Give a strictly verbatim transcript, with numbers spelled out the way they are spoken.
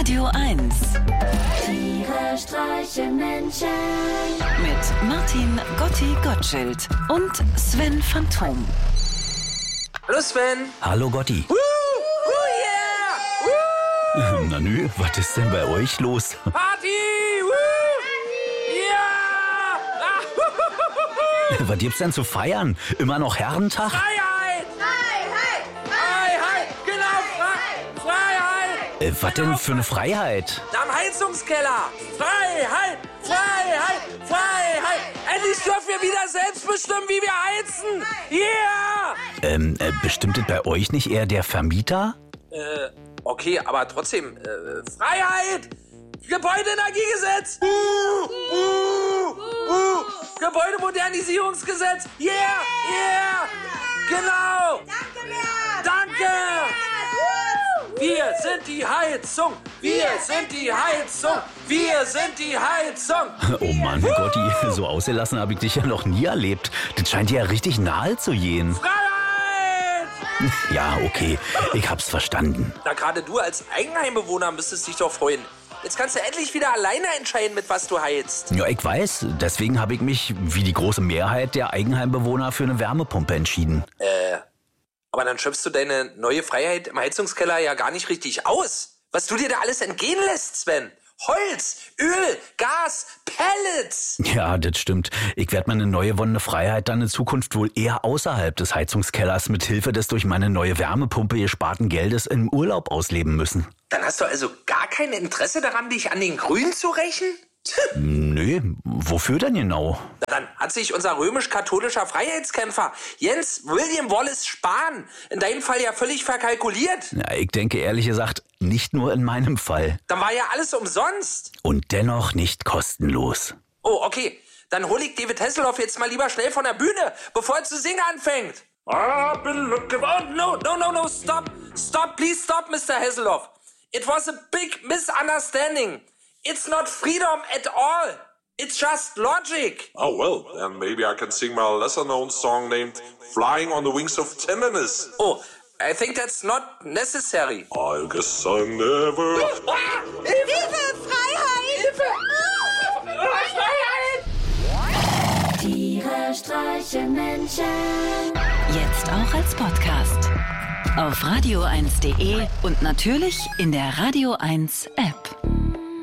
Radio eins. Tiere streichen Menschen. Mit Martin Gotti Gottschild und Sven Phantom. Hallo Sven. Hallo Gotti. Woo, woo, yeah. Woo. Na nü, was ist denn bei euch los? Party! Woo. Ja! Was gibt's denn zu feiern? Immer noch Herrentag? Freiheit! Freiheit! Freiheit! Genau! Freiheit! Äh, was denn für eine Freiheit? Am Heizungskeller! Freiheit! Freiheit! Freiheit! Endlich dürfen wir wieder selbst bestimmen, wie wir heizen! Yeah! Ähm, äh, bestimmt es bei euch nicht eher der Vermieter? Äh, okay, aber trotzdem, äh, Freiheit! Gebäudeenergiegesetz! Uh, uh, uh. Gebäudemodernisierungsgesetz! Yeah! Yeah! Genau! Danke, Bert! Danke! Wir sind die Heizung! Wir sind die Heizung! Wir sind die Heizung! Oh Mann, Gotti, so ausgelassen habe ich dich ja noch nie erlebt. Das scheint dir ja richtig nahe zu gehen. Freiheit! Ja, okay, ich hab's verstanden. Na, gerade du als Eigenheimbewohner müsstest dich doch freuen. Jetzt kannst du endlich wieder alleine entscheiden, mit was du heizt. Ja, ich weiß, deswegen habe ich mich, wie die große Mehrheit der Eigenheimbewohner, für eine Wärmepumpe entschieden. Äh, aber dann schöpfst du deine neue Freiheit im Heizungskeller ja gar nicht richtig aus. Was du dir da alles entgehen lässt, Sven. Holz, Öl, Gas, Pellets. Ja, das stimmt. Ich werde meine neu gewonnene Freiheit dann in Zukunft wohl eher außerhalb des Heizungskellers mit Hilfe des durch meine neue Wärmepumpe gesparten Geldes im Urlaub ausleben müssen. Dann hast du also gar kein Interesse daran, dich an den Grünen zu rächen? Nö, wofür denn genau? Dann hat sich unser römisch-katholischer Freiheitskämpfer Jens William Wallace Spahn in deinem Fall ja völlig verkalkuliert. Ja, ich denke ehrlich gesagt, nicht nur in meinem Fall. Dann war ja alles umsonst. Und dennoch nicht kostenlos. Oh, okay. Dann hol ich David Hasselhoff jetzt mal lieber schnell von der Bühne, bevor er zu singen anfängt. I've been looking... Oh, no, no, no, no, stop. Stop, please stop, Mister Hasselhoff. It was a big misunderstanding. It's not freedom at all. It's just logic. Oh, well, then maybe I can sing my lesser-known song named Flying on the Wings of Tenderness. Oh, I think that's not necessary. I guess I never... Hilfe! Freiheit! Hilfe! Freiheit! Tiere streichen Menschen. Jetzt auch als Podcast. Auf radio eins punkt de und natürlich in der Radio eins App.